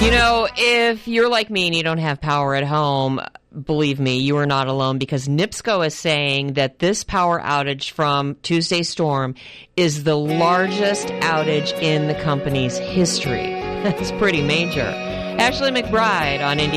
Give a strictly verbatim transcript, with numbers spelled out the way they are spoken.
You know, if you're like me and you don't have power at home, believe me, you are not alone, because NIPSCO is saying that this power outage from Tuesday's storm is the largest outage in the company's history. That's pretty major. Ashley McBride on India.